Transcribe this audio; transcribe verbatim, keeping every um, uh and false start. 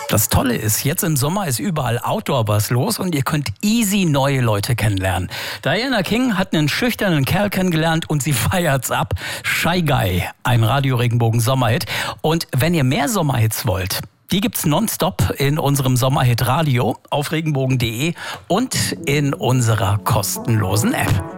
Das Tolle ist, jetzt im Sommer ist überall Outdoor was los und ihr könnt easy neue Leute kennenlernen. Diana King hat einen schüchternen Kerl kennengelernt und sie feiert's ab. Shy Guy, ein Radio-Regenbogen-Sommerhit. Und wenn ihr mehr Sommerhits wollt, die gibt's nonstop in unserem Sommerhit Radio auf regenbogen punkt de und in unserer kostenlosen App.